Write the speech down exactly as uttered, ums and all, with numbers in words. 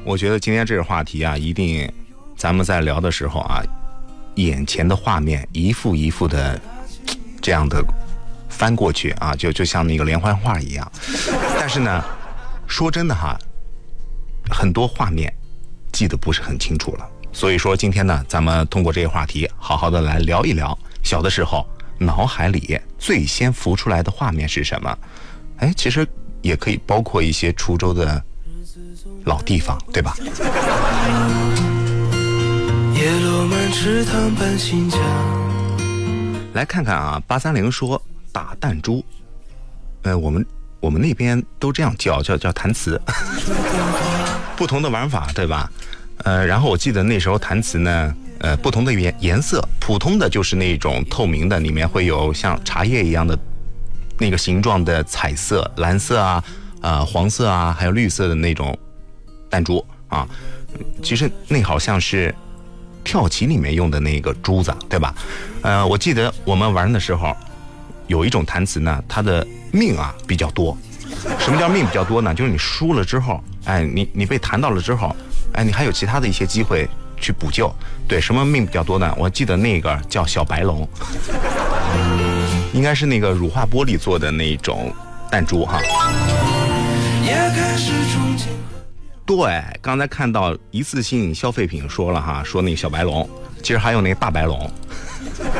我觉得今天这个话题啊，一定咱们在聊的时候啊，眼前的画面一幅一幅的这样的翻过去啊，就就像那个连环画一样。但是呢，说真的哈，很多画面记得不是很清楚了。所以说今天呢，咱们通过这个话题，好好的来聊一聊小的时候脑海里最先浮出来的画面是什么。哎，其实也可以包括一些滁州的老地方，对吧？来看看啊，八三零说打弹珠，呃，我们我们那边都这样叫，叫叫弹词，不同的玩法，对吧？呃，然后我记得那时候弹词呢，呃，不同的颜颜色，普通的就是那种透明的，里面会有像茶叶一样的那个形状的彩色，蓝色啊，呃，黄色啊，还有绿色的那种弹珠啊。其实那好像是跳棋里面用的那个珠子，对吧？呃，我记得我们玩的时候，有一种弹词呢，它的命啊比较多。什么叫命比较多呢？就是你输了之后，哎，你你被弹到了之后，哎，你还有其他的一些机会去补救。对，什么命比较多呢？我记得那个叫小白龙，应该是那个乳化玻璃做的那种弹珠哈。对，刚才看到一次性消费品说了哈，说那个小白龙，其实还有那个大白龙。